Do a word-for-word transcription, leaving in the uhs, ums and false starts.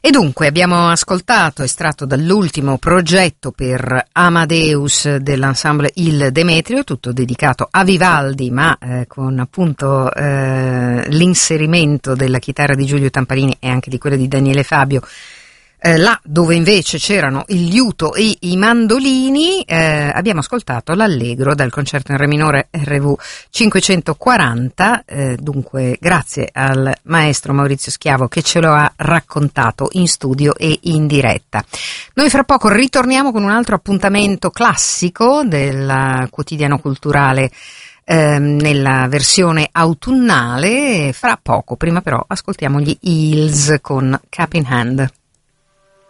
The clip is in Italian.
E dunque abbiamo ascoltato, estratto dall'ultimo progetto per Amadeus dell'ensemble Il Demetrio, tutto dedicato a Vivaldi, ma eh, con appunto eh, l'inserimento della chitarra di Giulio Tamparini e anche di quella di Daniele Fabio, eh, là dove invece c'erano il liuto e i mandolini. Eh, abbiamo ascoltato l'Allegro dal concerto in re minore R V cinquecentoquaranta, eh, dunque grazie al maestro Maurizio Schiavo che ce lo ha raccontato in studio e in diretta. Noi fra poco ritorniamo con un altro appuntamento classico del quotidiano culturale eh, nella versione autunnale, fra poco. Prima però ascoltiamo gli Eels con Cap in Hand.